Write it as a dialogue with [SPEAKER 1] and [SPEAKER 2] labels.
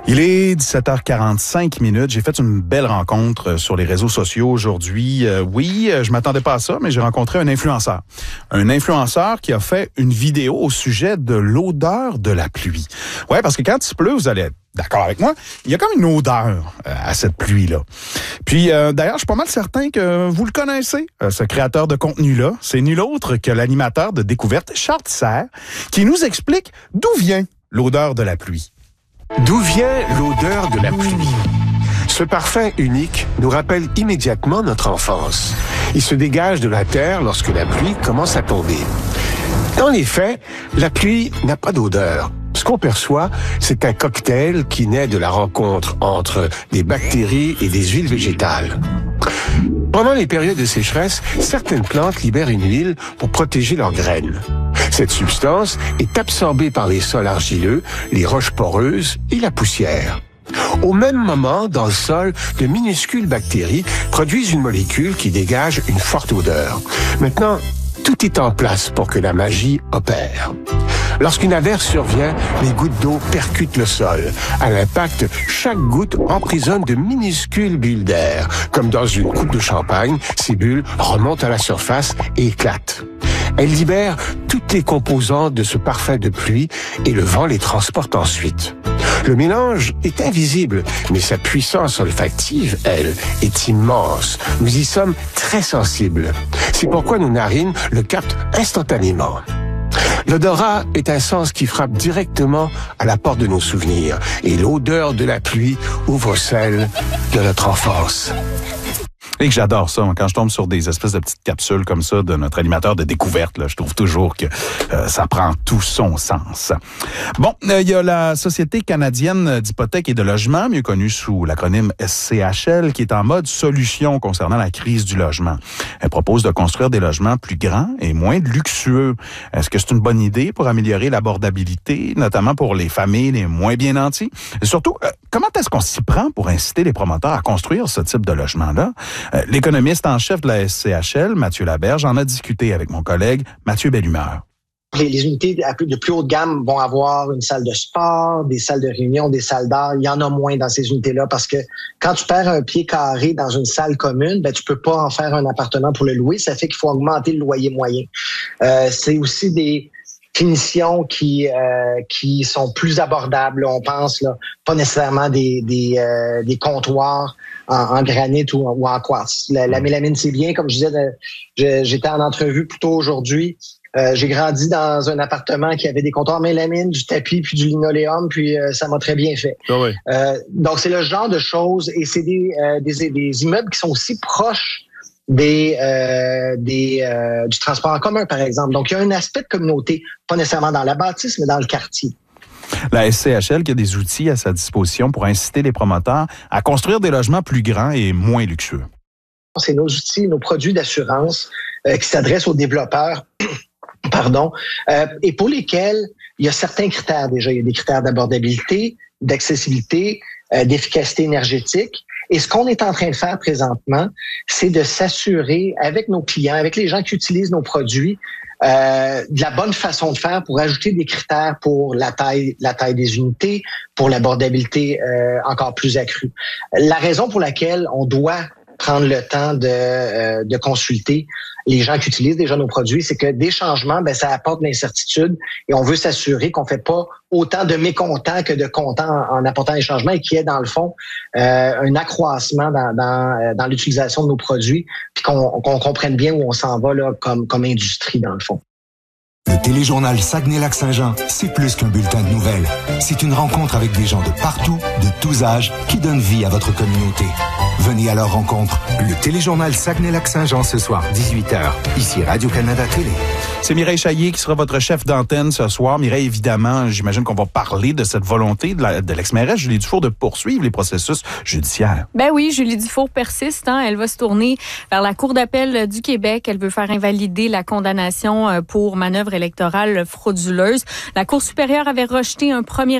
[SPEAKER 1] Il est 17h45. J'ai fait une belle rencontre sur les réseaux sociaux aujourd'hui. Je m'attendais pas à ça, mais j'ai rencontré un influenceur. Un influenceur qui a fait une vidéo au sujet de l'odeur de la pluie. Ouais, parce que quand il pleut, vous allez être d'accord avec moi, il y a comme une odeur à cette pluie-là. Puis, d'ailleurs, je suis pas mal certain que vous le connaissez, ce créateur de contenu-là. C'est nul autre que l'animateur de Découverte, Charles Tisser, qui nous explique d'où vient l'odeur de la pluie.
[SPEAKER 2] D'où vient l'odeur de la pluie? Ce parfum unique nous rappelle immédiatement notre enfance. Il se dégage de la terre lorsque la pluie commence à tomber. En effet, la pluie n'a pas d'odeur. Ce qu'on perçoit, c'est un cocktail qui naît de la rencontre entre des bactéries et des huiles végétales. Pendant les périodes de sécheresse, certaines plantes libèrent une huile pour protéger leurs graines. Cette substance est absorbée par les sols argileux, les roches poreuses et la poussière. Au même moment, dans le sol, de minuscules bactéries produisent une molécule qui dégage une forte odeur. Maintenant, tout est en place pour que la magie opère. Lorsqu'une averse survient, les gouttes d'eau percutent le sol. À l'impact, chaque goutte emprisonne de minuscules bulles d'air. Comme dans une coupe de champagne, ces bulles remontent à la surface et éclatent. Elles libèrent toutes les composantes de ce parfum de pluie et le vent les transporte ensuite. Le mélange est invisible, mais sa puissance olfactive, elle, est immense. Nous y sommes très sensibles. C'est pourquoi nos narines le captent instantanément. L'odorat est un sens qui frappe directement à la porte de nos souvenirs. Et l'odeur de la pluie ouvre celle de notre enfance.
[SPEAKER 1] Et que j'adore ça. Quand je tombe sur des espèces de petites capsules comme ça de notre animateur de découverte, là, je trouve toujours que ça prend tout son sens. Bon, il y a la Société canadienne d'hypothèques et de logement, mieux connue sous l'acronyme SCHL, qui est en mode solution concernant la crise du logement. Elle propose de construire des logements plus grands et moins luxueux. Est-ce que c'est une bonne idée pour améliorer l'abordabilité, notamment pour les familles les moins bien nanties? Et surtout, comment est-ce qu'on s'y prend pour inciter les promoteurs à construire ce type de logement-là? L'économiste en chef de la SCHL, Mathieu Laberge, en a discuté avec mon collègue Mathieu Bellumeur.
[SPEAKER 3] Les unités de plus haut de gamme vont avoir une salle de sport, des salles de réunion, des salles d'art. Il y en a moins dans ces unités-là parce que quand tu perds un pied carré dans une salle commune, tu peux pas en faire un appartement pour le louer. Ça fait qu'il faut augmenter le loyer moyen. C'est aussi des finitions qui sont plus abordables. On pense là, pas nécessairement des comptoirs en granit ou en quartz. La mélamine, c'est bien. Comme je disais, j'étais en entrevue plus tôt aujourd'hui. J'ai grandi dans un appartement qui avait des comptoirs mélamine, du tapis, puis du linoléum, puis ça m'a très bien fait.
[SPEAKER 1] Ah oui.
[SPEAKER 3] Donc, c'est le genre de choses, et c'est des immeubles qui sont aussi proches du transport en commun, par exemple. Donc, il y a un aspect de communauté, pas nécessairement dans la bâtisse, mais dans le quartier.
[SPEAKER 1] La SCHL qui a des outils à sa disposition pour inciter les promoteurs à construire des logements plus grands et moins luxueux.
[SPEAKER 3] C'est nos outils, nos produits d'assurance qui s'adressent aux développeurs, et pour lesquels il y a certains critères déjà. Il y a des critères d'abordabilité, d'accessibilité, d'efficacité énergétique. Et ce qu'on est en train de faire présentement, c'est de s'assurer avec nos clients, avec les gens qui utilisent nos produits, de la bonne façon de faire pour ajouter des critères pour la taille des unités, pour l'abordabilité encore plus accrue. La raison pour laquelle on doit prendre le temps de consulter les gens qui utilisent déjà nos produits, c'est que des changements, ça apporte de l'incertitude et on veut s'assurer qu'on fait pas autant de mécontents que de contents en apportant les changements et qu'il y ait dans le fond un accroissement dans l'utilisation de nos produits puis qu'on comprenne bien où on s'en va là comme industrie dans le fond.
[SPEAKER 4] Le téléjournal Saguenay-Lac-Saint-Jean, c'est plus qu'un bulletin de nouvelles. C'est une rencontre avec des gens de partout, de tous âges, qui donnent vie à votre communauté. Venez à leur rencontre. Le téléjournal Saguenay-Lac-Saint-Jean ce soir, 18h. Ici Radio-Canada Télé.
[SPEAKER 1] C'est Mireille Chaillier qui sera votre chef d'antenne ce soir. Mireille, évidemment, j'imagine qu'on va parler de cette volonté de l'ex-mairesse Julie Dufour de poursuivre les processus judiciaires.
[SPEAKER 5] Ben oui, Julie Dufour persiste. Elle va se tourner vers la Cour d'appel du Québec. Elle veut faire invalider la condamnation pour manœuvre électorale frauduleuse. La Cour supérieure avait rejeté un premier